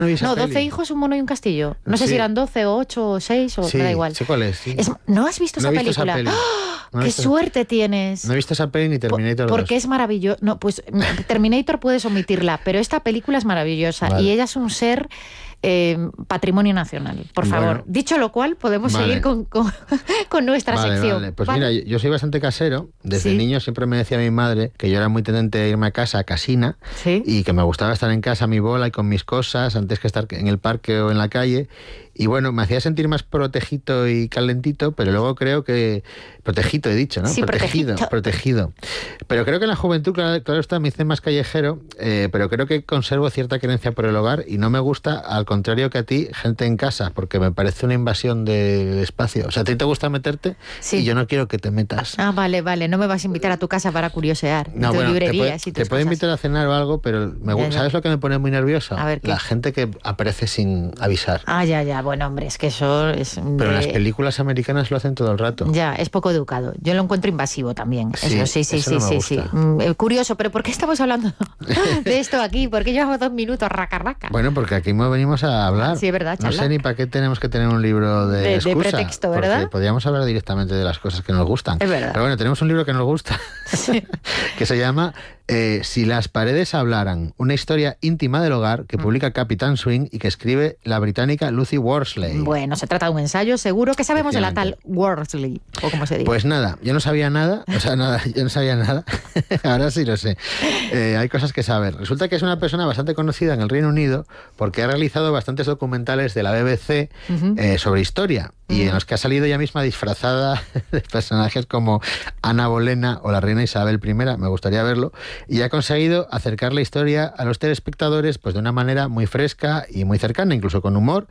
No, vi esa No, peli. 12 hijos, un mono y un castillo. No sé Sí. si eran 12 o 8 o 6 o Sí, me da igual. sé cuál es. Sí. ¿No has visto No esa he visto esa película? peli. ¡Ah! No he ¡Qué visto- suerte tienes! No he visto esa peli ni Terminator 2. Porque es maravilloso. No, pues Terminator puedes omitirla, pero esta película es maravillosa. Vale. Y ella es un ser patrimonio nacional. Por favor. Bueno. Dicho lo cual, podemos Vale. seguir con nuestra Vale, sección. vale. Pues ¿vale? mira, yo soy bastante casero. Desde Sí. niño siempre me decía mi madre que yo era muy tendente a irme a casa, a casina, Sí. y que me gustaba estar en casa a mi bola y con mis cosas antes que estar en el parque o en la calle. Y bueno, me hacía sentir más protegido y calentito, pero luego creo que... Protegido he dicho, ¿no? Sí, protegido. Pero creo que en la juventud, claro está, me hice más callejero, pero creo que conservo cierta querencia por el hogar y no me gusta, al contrario que a ti, gente en casa, porque me parece una invasión del espacio. O sea, a ti te gusta meterte Sí. y yo no quiero que te metas. Ah, vale, vale. No me vas a invitar a tu casa para curiosear. No, tus bueno, librerías y te tus puedo cosas. invitar a cenar o algo, pero Ya. ¿sabes lo que me pone muy nervioso? A ver, ¿qué? La gente que aparece sin avisar. Ah, ya. Bueno, hombre, es que eso es... Pero en las películas americanas lo hacen todo el rato. Ya, es poco educado. Yo lo encuentro invasivo también. Sí, Eso, sí. eso no me gusta. Curioso, pero ¿por qué estamos hablando de esto aquí? ¿Por qué llevamos 2 minutos raca? Bueno, porque aquí venimos a hablar. Sí, es verdad, No charlar. sé ni para qué tenemos que tener un libro de excusa, pretexto, ¿verdad? Porque podríamos hablar directamente de las cosas que nos gustan. Es verdad. Pero bueno, tenemos un libro que nos gusta, Sí. que se llama Si las paredes hablaran, una historia íntima del hogar, que publica Capitán Swing y que escribe la británica Lucy Worsley. Bueno, se trata de un ensayo, seguro que sabemos de la tal Worsley, o como se dice. Pues nada, yo no sabía nada, yo no sabía nada, ahora sí lo sé. Hay cosas que saber. Resulta que es una persona bastante conocida en el Reino Unido porque ha realizado bastantes documentales de la BBC sobre historia y en los que ha salido ella misma disfrazada de personajes como Ana Bolena o la reina Isabel I, me gustaría verlo, y ha conseguido acercar la historia a los telespectadores pues de una manera muy fresca y muy cercana, incluso con humor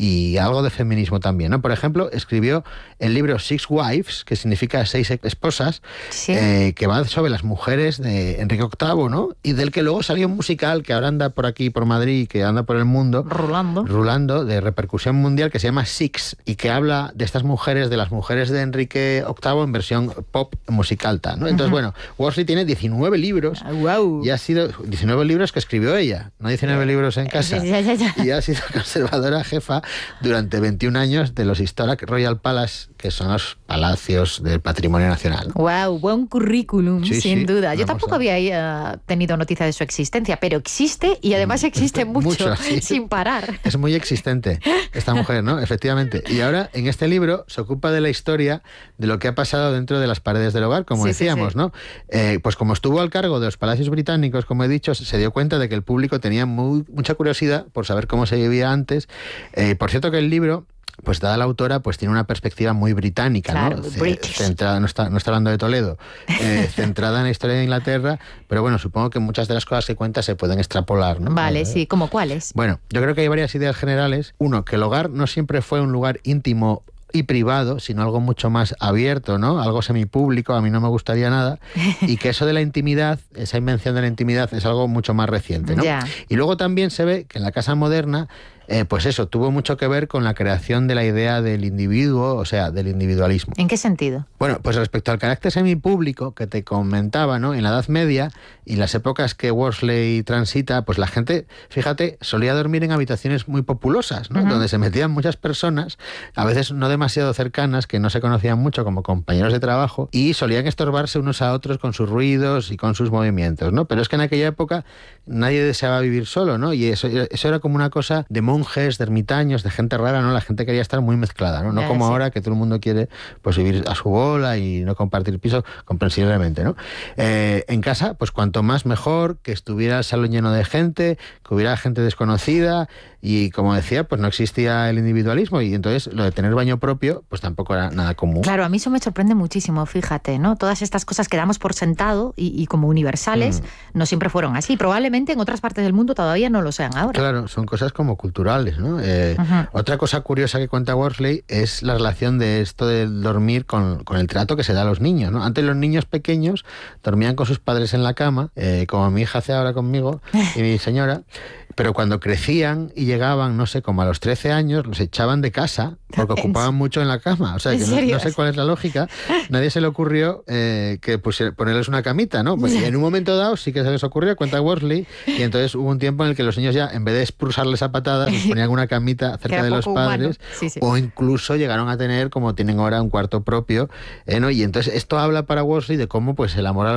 y algo de feminismo también, ¿no? Por ejemplo, escribió el libro Six Wives, que significa 6 esposas, Sí. que va sobre las mujeres de Enrique VIII, ¿no? Y del que luego salió un musical que ahora anda por aquí, por Madrid, que anda por el mundo, rulando, de repercusión mundial, que se llama Six, y que habla de estas mujeres, de las mujeres de Enrique VIII en versión pop musicalta, ¿no? Entonces, bueno, Worsley tiene 19 libros, Wow. y ha sido 19 libros que escribió ella, no 19 libros en casa. Ya. Y ha sido conservadora jefa durante 21 años de los Historic Royal Palace, que son los palacios del patrimonio nacional. Wow, buen currículum, Sí, sin sí, duda. Yo vamos tampoco a- había tenido noticia de su existencia, pero existe y además existe mucho, sí. sin parar. Es muy existente esta mujer, ¿no? Efectivamente. Y ahora, en este libro, se ocupa de la historia de lo que ha pasado dentro de las paredes del hogar, como Sí, decíamos, sí. ¿no? Pues como estuvo al cargo de los palacios británicos, como he dicho, se dio cuenta de que el público tenía mucha curiosidad por saber cómo se vivía antes. Por cierto que el libro, pues dada la autora, pues tiene una perspectiva muy británica, Claro, ¿no? British. Centrada, no está hablando de Toledo, centrada en la historia de Inglaterra, pero bueno, supongo que muchas de las cosas que cuenta se pueden extrapolar, ¿no? Vale, sí, ¿como cuáles? Bueno, yo creo que hay varias ideas generales. Uno, que el hogar no siempre fue un lugar íntimo y privado, sino algo mucho más abierto, ¿no? Algo semipúblico, a mí no me gustaría nada, y que eso de la intimidad, esa invención de la intimidad es algo mucho más reciente, ¿no? Ya. Y luego también se ve que en la casa moderna, pues eso, tuvo mucho que ver con la creación de la idea del individuo, o sea, del individualismo. ¿En qué sentido? Bueno, pues respecto al carácter semipúblico que te comentaba, ¿no? En la Edad Media y las épocas que Worsley transita, pues la gente, fíjate, solía dormir en habitaciones muy populosas, ¿no? Donde se metían muchas personas, a veces no demasiado cercanas, que no se conocían mucho como compañeros de trabajo, y solían estorbarse unos a otros con sus ruidos y con sus movimientos, ¿no? Pero es que en aquella época nadie deseaba vivir solo, ¿no? Y eso era como una cosa de monjes, de ermitaños, de gente rara, ¿no? La gente quería estar muy mezclada, ¿no? No Ya, como sí. ahora que todo el mundo quiere pues vivir a su bola y no compartir piso, comprensiblemente, ¿no? En casa, pues cuanto más mejor, que estuviera el salón lleno de gente, que hubiera gente desconocida y, como decía, pues no existía el individualismo y entonces lo de tener baño propio, pues tampoco era nada común. Claro, a mí eso me sorprende muchísimo, fíjate, ¿no? Todas estas cosas que damos por sentado y como universales no siempre fueron así. Probablemente en otras partes del mundo todavía no lo sean ahora. Claro, son cosas como culturales, ¿no? Otra cosa curiosa que cuenta Worsley es la relación de esto del dormir con el trato que se da a los niños, ¿no? Antes los niños pequeños dormían con sus padres en la cama, como mi hija hace ahora conmigo y mi señora, pero cuando crecían y llegaban, no sé, como a los 13 años, los echaban de casa porque ocupaban mucho en la cama. O sea, que no sé cuál es la lógica. Nadie se le ocurrió que ponerles una camita, ¿no? Pues en un momento dado sí que se les ocurrió, cuenta Worsley, y entonces hubo un tiempo en el que los niños ya, en vez de expulsarles a patadas, les ponían una camita cerca de los padres, o incluso llegaron a tener, como tienen ahora, un cuarto propio, ¿no? Y entonces esto habla para Worsley de cómo pues el amor a